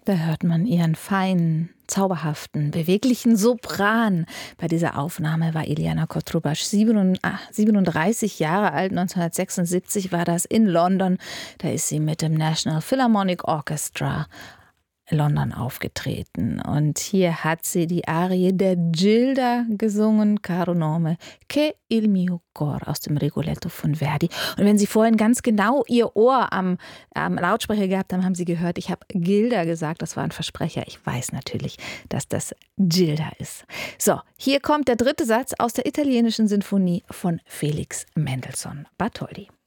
Da hört man ihren feinen, zauberhaften, beweglichen Sopran. Bei dieser Aufnahme war Iliana Kotrubasch 37 Jahre alt. 1976 war das in London. Da ist sie mit dem National Philharmonic Orchestra London aufgetreten. Und hier hat sie die Arie der Gilda gesungen, Caro nome che il mio cor, aus dem Rigoletto von Verdi. Und wenn Sie vorhin ganz genau Ihr Ohr am Lautsprecher gehabt haben, haben Sie gehört, ich habe Gilda gesagt, das war ein Versprecher. Ich weiß natürlich, dass das Gilda ist. So, hier kommt der dritte Satz aus der italienischen Sinfonie von Felix Mendelssohn Bartholdy.